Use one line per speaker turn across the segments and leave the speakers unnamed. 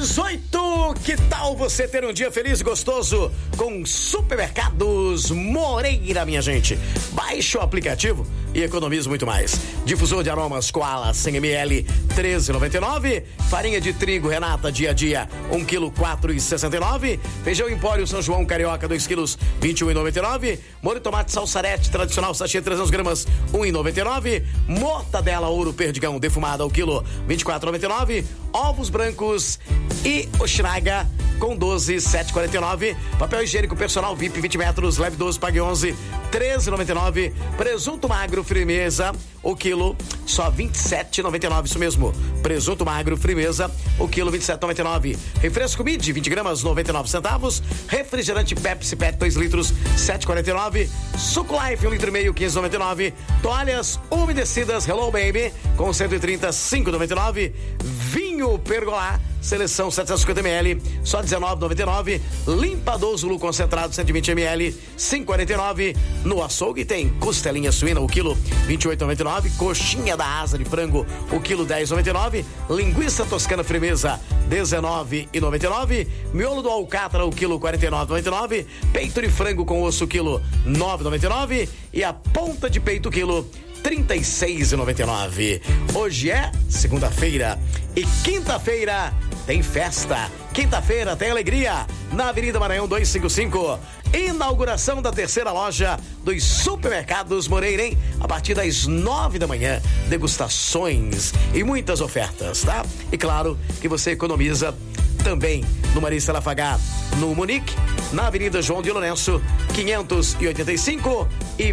6:08, que tal você ter um dia feliz e gostoso com Supermercados Moreira, minha gente? Baixe o aplicativo e economize muito mais. Difusor de aromas Koala 100 ml, R$13,99. Farinha de trigo Renata dia a dia, 1 kg, R$4,69. Feijão Empório São João Carioca, 2 kg, R$21,99. Molho tomate salsarete tradicional sachê 300 gramas, R$1,99. Mortadela Ouro Perdigão defumada ao quilo, R$24,99. Ovos brancos e o Schnaga com 12, R$7,49. Papel higiênico personal VIP 20 metros, leve 12, pague 11, R$13,99. Presunto magro Firmeza, o quilo, só R$27,99, isso mesmo. Presunto magro Firmeza, o quilo, R$27,99. Refresco Mid, 20 gramas, 99 centavos. Refrigerante Pepsi Pet 2 litros, R$7,49. Suco Life, 1,5 litro, R$15,99. Toalhas umedecidas Hello Baby, com 130, R$5,99. Vinho Pergola, seleção 750 ml, só R$19,99. Limpador Zulu concentrado 120 ml, R$5,49. No açougue tem costelinha suína, o quilo, R$28,99. Coxinha da asa de frango, o quilo, R$10,99. Linguiça toscana firmeza, R$19,99. Miolo do alcatra, o quilo, R$49,99. Peito de frango com osso, o quilo, R$9,99. E a ponta de peito, quilo, R$36,99. Hoje é segunda-feira e quinta-feira tem festa. Quinta-feira tem alegria na Avenida Maranhão 255. Inauguração da terceira loja dos Supermercados Moreira, hein? A partir das 9 da manhã, degustações e muitas ofertas, tá? E claro que você economiza também no Marista Lafagá, no Munique, na Avenida João de Lourenço, 585 e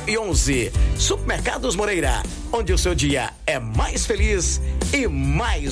1011. Supermercados Moreira, onde o seu dia é mais feliz e mais